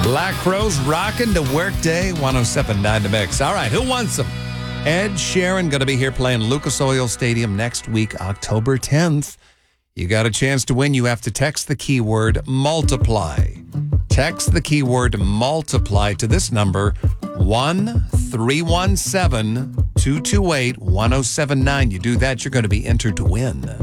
Black Crowes rocking to Workday 107.9 The Mix. All right, who wants them? Ed Sheeran going to be here playing Lucas Oil Stadium next week, October 10th. You got a chance to win. You have to text the keyword multiply. Text the keyword multiply to this number, 1-317-228-1079. You do that, you're going to be entered to win.